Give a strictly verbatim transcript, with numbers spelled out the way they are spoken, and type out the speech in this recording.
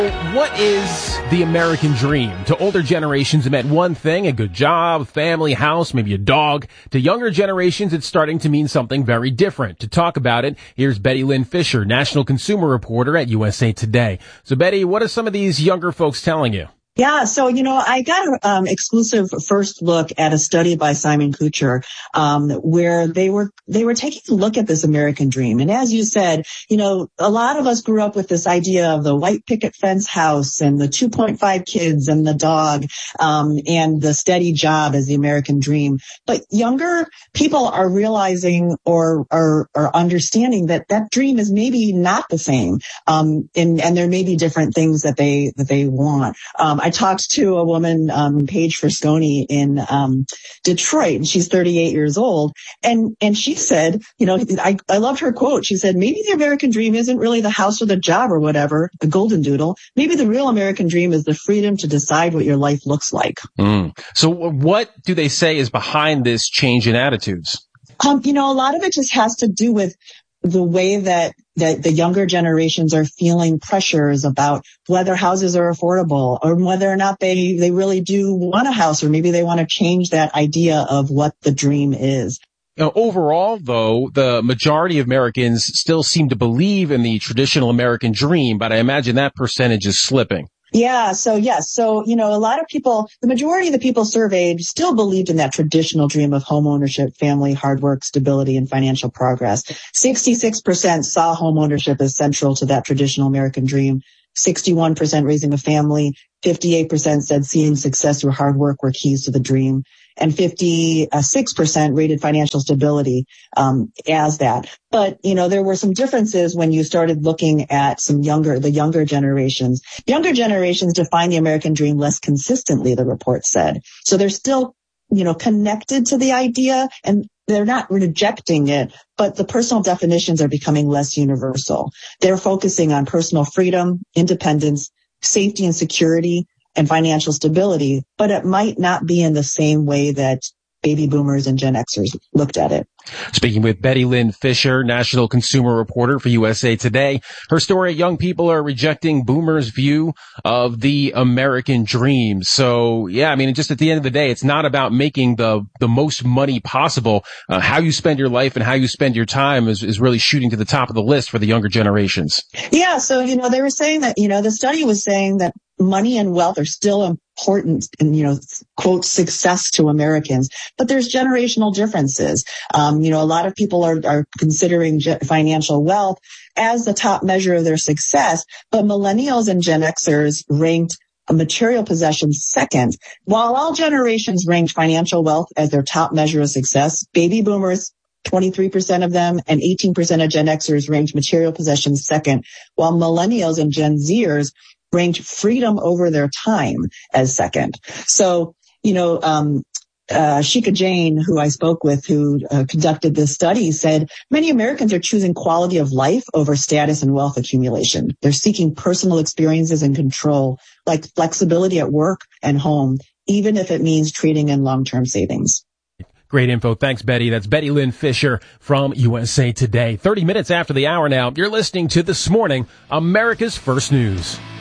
What is the American dream? To older generations, it meant one thing, a good job, family, house, maybe a dog. To younger generations, it's starting to mean something very different. To talk about it, here's Betty Lynn Fisher, national consumer reporter at U S A Today. So, Betty, what are some of these younger folks telling you? Yeah, so, you know, I got an um, exclusive first look at a study by Simon Kucher, um, where they were, they were taking a look at this American dream. And as you said, you know, a lot of us grew up with this idea of the white picket fence house and the two point five kids and the dog, um, and the steady job as the American dream. But younger people are realizing or are, are understanding that that dream is maybe not the same. Um, and, and there may be different things that they, that they want. Um, I talked to a woman, um, Paige Frisconi in, um, Detroit, and she's thirty-eight years old. And, and she said, you know, I, I loved her quote. She said, maybe the American dream isn't really the house or the job or whatever, the golden doodle. Maybe the real American dream is the freedom to decide what your life looks like. Mm. So what do they say is behind this change in attitudes? Um, you know, a lot of it just has to do with the way that, that the younger generations are feeling pressures about whether houses are affordable or whether or not they, they really do want a house, or maybe they want to change that idea of what the dream is. Now, overall, though, the majority of Americans still seem to believe in the traditional American dream, but I imagine that percentage is slipping. Yeah. So yes. So, you know, a lot of people, the majority of the people surveyed still believed in that traditional dream of home ownership, family, hard work, stability, and financial progress. sixty-six percent saw home ownership as central to that traditional American dream. sixty-one percent raising a family. fifty-eight percent said seeing success through hard work were keys to the dream. And fifty-six percent rated financial stability um, as that. But, you know, there were some differences when you started looking at some younger, the younger generations. Younger generations define the American dream less consistently, the report said. So they're still, you know, connected to the idea, and they're not rejecting it, but the personal definitions are becoming less universal. They're focusing on personal freedom, independence, safety and security, and financial stability, but it might not be in the same way that baby boomers and Gen Xers looked at it. Speaking with Betty Lynn Fisher, national consumer reporter for U S A Today. Her story, young people are rejecting boomers' view of the American dream. So, yeah, I mean, just at the end of the day, it's not about making the, the most money possible. Uh, how you spend your life and how you spend your time is, is really shooting to the top of the list for the younger generations. Yeah. So, you know, they were saying that, you know, the study was saying that money and wealth are still important and, you know, quote, success to Americans, but there's generational differences. Um, you know, a lot of people are, are considering ge- financial wealth as the top measure of their success, but millennials and Gen Xers ranked material possessions second. While all generations ranked financial wealth as their top measure of success, baby boomers, twenty-three percent of them, and eighteen percent of Gen Xers ranked material possessions second, while millennials and Gen Zers ranked freedom over their time as second. So, you know, um, uh, Shika Jain, who I spoke with, who uh, conducted this study, said many Americans are choosing quality of life over status and wealth accumulation. They're seeking personal experiences and control, like flexibility at work and home, even if it means trading in long-term savings. Great info. Thanks, Betty. That's Betty Lynn Fisher from U S A Today. thirty minutes after the hour now, you're listening to This Morning, America's First News.